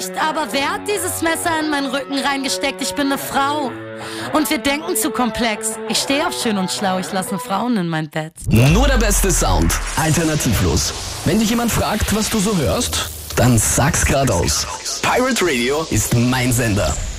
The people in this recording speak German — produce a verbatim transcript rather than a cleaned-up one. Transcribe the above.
Aber wer hat dieses Messer in meinen Rücken reingesteckt? Ich bin eine Frau. Und wir denken zu komplex. Ich stehe auf schön und schlau, ich lasse Frauen in mein Bett. Nur der beste Sound, alternativlos. Wenn dich jemand fragt, was du so hörst, dann sag's geradeaus. Pirate Radio ist mein Sender.